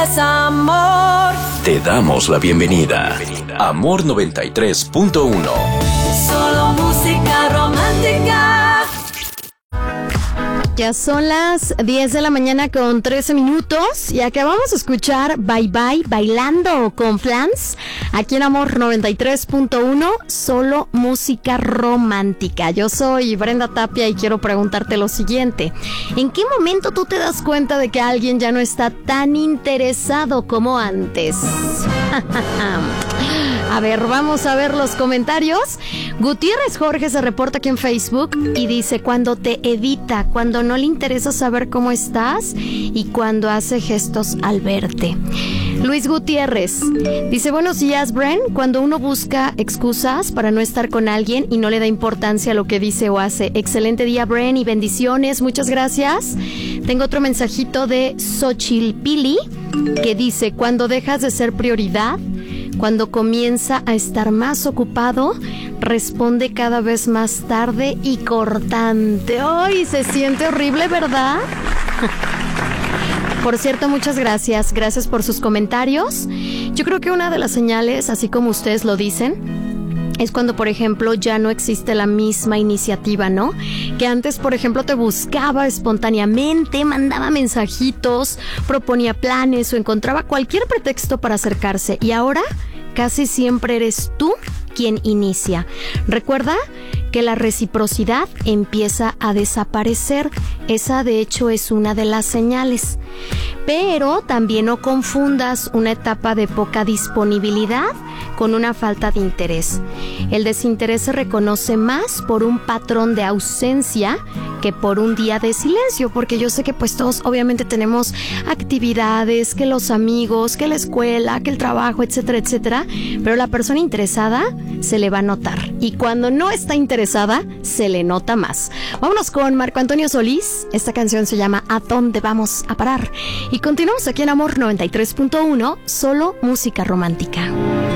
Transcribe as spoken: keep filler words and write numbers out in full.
Amor. Te damos la bienvenida. Amor noventa y tres punto uno. Solo música romántica. Ya son las diez de la mañana con trece minutos y acabamos de escuchar Bye Bye Bailando con Flans aquí en Amor noventa y tres punto uno, solo música romántica. Yo soy Brenda Tapia y quiero preguntarte lo siguiente: ¿en qué momento tú te das cuenta de que alguien ya no está tan interesado como antes? A ver, vamos a ver los comentarios. Gutiérrez Jorge se reporta aquí en Facebook y dice: cuando te evita, cuando no le interesa saber cómo estás y cuando hace gestos al verte. Luis Gutiérrez dice: buenos días, Bren. Cuando uno busca excusas para no estar con alguien y no le da importancia a lo que dice o hace. Excelente día, Bren, y bendiciones. Muchas gracias. Tengo otro mensajito de Xochilpili que dice: cuando dejas de ser prioridad, cuando comienza a estar más ocupado, responde cada vez más tarde y cortante. ¡Ay! Se siente horrible, ¿verdad? Por cierto, muchas gracias. Gracias por sus comentarios. Yo creo que una de las señales, así como ustedes lo dicen, es cuando, por ejemplo, ya no existe la misma iniciativa, ¿no? Que antes, por ejemplo, te buscaba espontáneamente, mandaba mensajitos, proponía planes o encontraba cualquier pretexto para acercarse. Y ahora casi siempre eres tú quien inicia. Recuerda que la reciprocidad empieza a desaparecer. Esa, de hecho, es una de las señales. Pero también no confundas una etapa de poca disponibilidad con una falta de interés. El desinterés se reconoce más por un patrón de ausencia que por un día de silencio, porque yo sé que pues todos obviamente tenemos actividades, que los amigos, que la escuela, que el trabajo, etcétera, etcétera, pero la persona interesada se le va a notar, y cuando no está interesada se le nota más. Vámonos con Marco Antonio Solís. Esta canción se llama ¿A dónde vamos a parar? Y continuamos aquí en Amor noventa y tres punto uno, solo música romántica.